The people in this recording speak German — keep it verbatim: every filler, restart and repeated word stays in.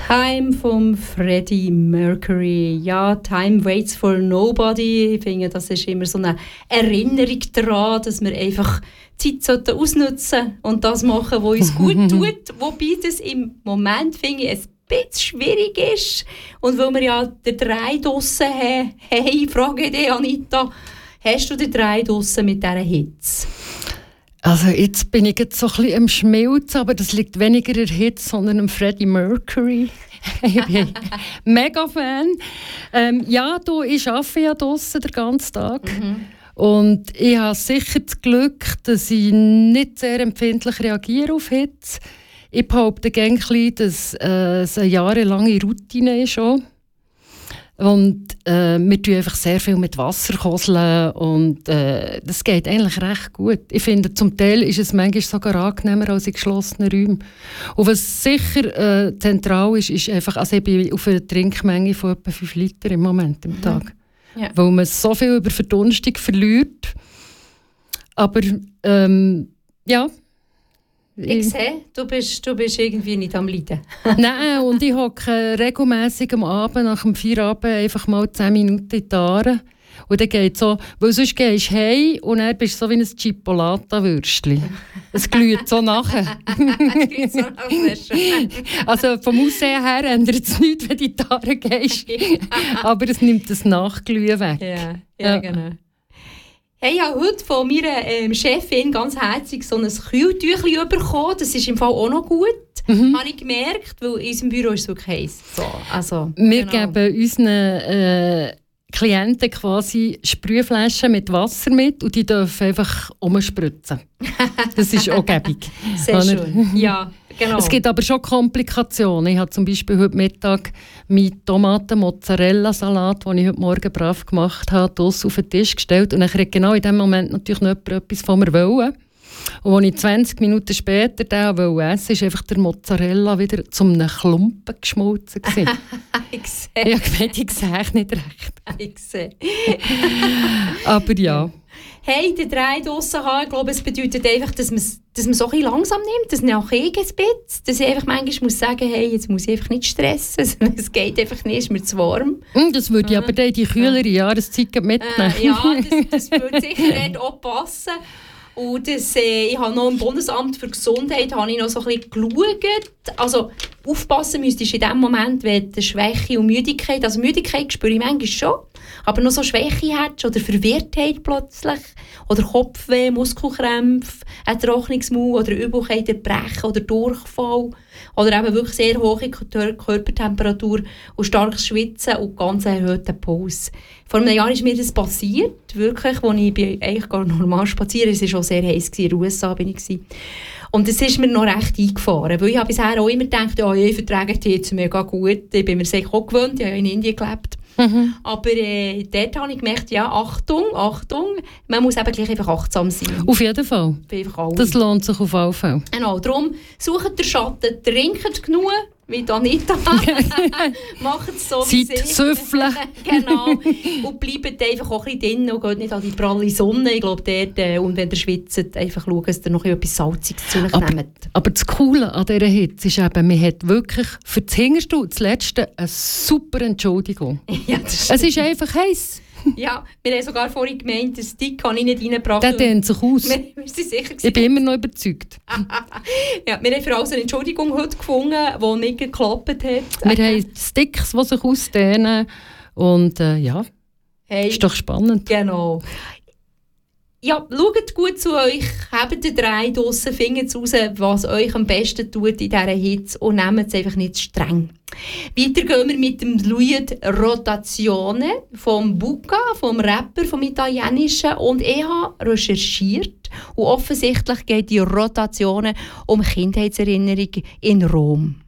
Time von Freddie Mercury. Ja, Time waits for nobody. Ich finde, das ist immer so eine Erinnerung daran, dass wir einfach die Zeit ausnutzen sollten und das machen, was uns gut tut. Wobei das im Moment, finde ich, ein bisschen schwierig ist. Und weil wir ja den drei draussen haben, hey, frage dich, Anita, hast du den drei draussen mit dieser Hitze? Also jetzt bin ich jetzt so ein bisschen am Schmelzen, aber das liegt weniger an der Hitze, sondern am Freddie Mercury. Ich bin mega Fan. Ähm, ja, du, ich arbeite ja draussen den ganzen Tag. Mhm. Und ich habe sicher das Glück, dass ich nicht sehr empfindlich reagiere auf Hitze. Ich behaupte gerne, dass äh, es eine jahrelange Routine ist. Auch. Und äh, wir tun einfach sehr viel mit Wasser koseln und äh, das geht eigentlich recht gut. Ich finde, zum Teil ist es manchmal sogar angenehmer als in geschlossenen Räumen. Und was sicher äh, zentral ist, ist einfach, also ich bin auf eine Trinkmenge von etwa fünf Liter im Moment im Tag. Ja. Weil man so viel über Verdunstung verliert. Aber ähm, ja. Ich sehe, du bist, du bist irgendwie nicht am Leiden. Nein, und ich hocke regelmässig am Abend, nach dem Feierabend, einfach mal zehn Minuten in die Aare. Und dann geht so, weil sonst gehst du heim und dann bist du so wie ein Chipolata-Würstchen. Es glüht so nachher. Es glüht so nachher. Also vom Aussehen her ändert es nichts, wenn du in die Aare gehst. Aber es nimmt das Nachglühen weg. Ja, ja, ja. Genau. Hey, ich habe heute von meiner ähm, Chefin ganz herzig so ein Kühltüchchen bekommen. Das ist im Fall auch noch gut. Mhm. Habe ich gemerkt, weil in unserem Büro ist es wirklich heiß. So, also, wir genau. geben unseren äh, Klienten quasi Sprühflaschen mit Wasser mit und die dürfen einfach umspritzen. Das ist auch gäbig. Sehr schön. Ja, genau. Es gibt aber schon Komplikationen. Ich habe zum Beispiel heute Mittag meinen Tomaten-Mozzarella-Salat, den ich heute Morgen brav gemacht habe, draussen auf den Tisch gestellt. Und dann kriegt genau in dem Moment natürlich noch jemand etwas von mir wollen. Und als ich zwanzig Minuten später den wollte essen, ist einfach der Mozzarella wieder zu einem Klumpen geschmolzen. Ich sehe. Ja, ich sehe es nicht recht. Ich sehe. Aber ja. Hey, die drei draussen haben, ich glaube, es bedeutet einfach, dass man, dass man so ein bisschen langsam nimmt, dass man auch ein bisschen, dass ich einfach manchmal muss sagen, hey, jetzt muss ich einfach nicht stressen, es geht einfach nicht, es ist mir zu warm. Das würde ich aber dann in die kühlere Jahreszeit mitnehmen. Äh, ja, das, das würde sicher dort auch passen. Und das, äh, ich habe noch im Bundesamt für Gesundheit habe ich noch so ein bisschen geschaut. Also aufpassen müsstest du in dem Moment, wenn du Schwäche und Müdigkeit, also Müdigkeit spüre ich manchmal schon, aber noch so Schwäche hättest oder Verwirrtheit plötzlich oder Kopfweh, Muskelkrämpfe, ein trockenes Maul oder Übelkeit, Erbrechen oder Durchfall oder eben wirklich sehr hohe Körpertemperatur und starkes Schwitzen und ganz erhöhten Puls. Vor einem Jahr ist mir das passiert, wirklich, als ich eigentlich gar normal spazieren. Es war auch sehr heiß, in den U S A bin ich. Und das ist mir noch recht eingefahren, weil ich habe bisher auch immer gedacht, ja, ich vertrage die jetzt mega gut. Ich bin mir sicher auch gewöhnt, ich habe in Indien gelebt. Mhm. Aber äh, dort habe ich gemerkt, ja, Achtung, Achtung, man muss eben gleich einfach achtsam sein. Auf jeden Fall. Das lohnt sich auf jeden Fall. Genau, darum sucht den Schatten, trinkt genug, wie Anita. Macht es so, wie Seid Süffeln. Genau. Und bleibt einfach auch ein bisschen drin und geht nicht an die pralle Sonne. Ich glaube, dort, äh, und wenn ihr schwitzt, einfach schauen, dass ihr noch etwas Salziges zu euch aber, nehmt. Aber das Coole an dieser Hitze ist eben, man hat wirklich für das Hinterste und das Letzte eine super Entschuldigung. Ja, das es ist einfach heiß. Ja, wir haben sogar vorhin gemeint, den Stick kann ich nicht reingebracht. Der dehnt sich aus. Wir, wir sind sicher gewesen. Ich bin immer noch überzeugt. Ja, wir haben für alles eine Entschuldigung heute gefunden, die nicht geklappt hat. Wir haben Sticks, die sich ausdehnen. Und äh, ja, hey, ist doch spannend. Genau. Ja, schaut gut zu euch, habt den drei draussen, findet raus, was euch am besten tut in dieser Hitze und nehmt es einfach nicht streng. Weiter gehen wir mit dem Lied «Rotazione» vom Bucca, vom Rapper, vom Italienischen. Und ich habe recherchiert und offensichtlich geht die Rotazione um Kindheitserinnerungen in Rom.